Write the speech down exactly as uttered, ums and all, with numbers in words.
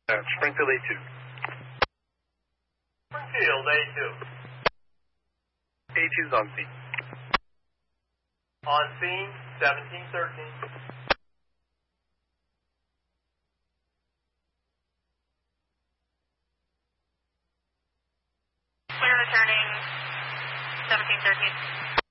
Uh, Springfield A two. Springfield A two. A two's on scene. On scene, seventeen thirteen. Clear returning, seventeen thirteen.